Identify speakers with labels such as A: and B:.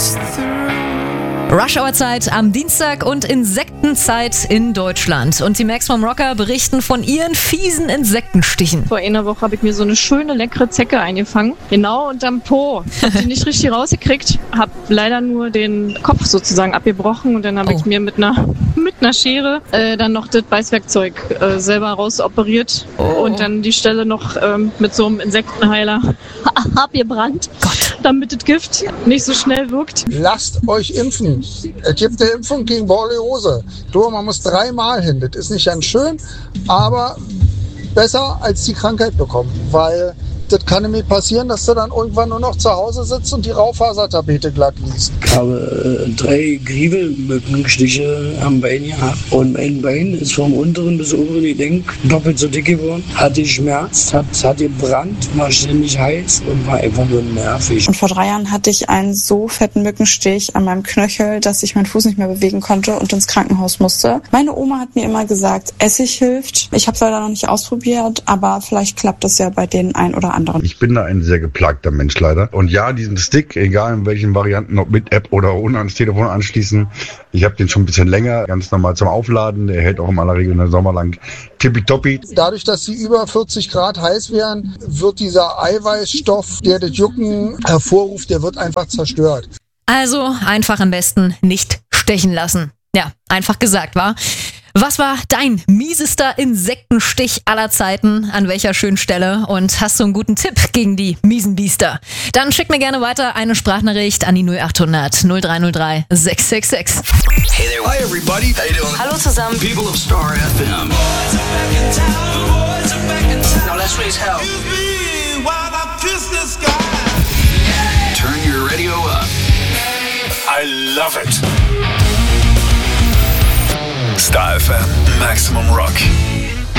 A: Rush-Hour-Zeit am Dienstag und Insektenzeit in Deutschland. Und die Max vom Rocker berichten von ihren fiesen Insektenstichen.
B: Vor einer Woche habe ich mir so eine schöne, leckere Zecke eingefangen. Genau unterm Po. Hab die nicht richtig rausgekriegt. Hab leider nur den Kopf sozusagen abgebrochen. Und dann habe ich mir mit einer Schere dann noch das Beißwerkzeug selber rausoperiert. Und dann die Stelle noch mit so einem Insektenheiler abgebrannt. Damit das Gift nicht so schnell wirkt.
C: Lasst euch impfen. Es gibt eine Impfung gegen Borreliose. Man muss 3-mal hin. Das ist nicht ganz schön, aber besser als die Krankheit bekommen. Weil das kann nämlich passieren, dass du dann irgendwann nur noch zu Hause sitzt und die Raufasertapete glatt liest.
D: Ich habe 3 Griebelmückenstiche am Bein gehabt und mein Bein ist vom unteren bis oberen Gelenk doppelt so dick geworden. Hatte Schmerz, hat gebrannt, war ständig heiß und war einfach nur nervig.
E: Und vor 3 Jahren hatte ich einen so fetten Mückenstich an meinem Knöchel, dass ich meinen Fuß nicht mehr bewegen konnte und ins Krankenhaus musste. Meine Oma hat mir immer gesagt, Essig hilft. Ich habe es leider noch nicht ausprobiert, aber vielleicht klappt es ja bei den ein oder anderen.
F: Ich bin da ein sehr geplagter Mensch leider. Und ja, diesen Stick, egal in welchen Varianten, ob mit App oder ohne ans Telefon anschließen, ich habe den schon ein bisschen länger, ganz normal zum Aufladen. Der hält auch in aller Regel einen Sommer lang tippitoppi.
C: Dadurch, dass sie über 40 Grad heiß werden, wird dieser Eiweißstoff, der das Jucken hervorruft, der wird einfach zerstört.
A: Also einfach am besten nicht stechen lassen. Ja, einfach gesagt, wa? Was war dein miesester Insektenstich aller Zeiten? An welcher schönen Stelle? Und hast du einen guten Tipp gegen die miesen Biester? Dann schick mir gerne weiter eine Sprachnachricht an die 0800 0303 666.
G: Hey there. Hi everybody. How you doing?
A: Hallo zusammen.
G: People of Star FM. Now let's raise hell. Turn your radio up. I love it. Star FM, Maximum Rock.